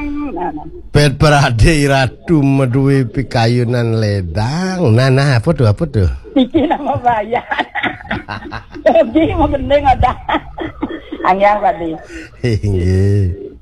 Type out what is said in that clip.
Bet berade ratu meduwi pikayunan ledang. Nah, apa tuh? Iki nama bayan. Iki mau gendeng ada. Angyang tadi. Nggih.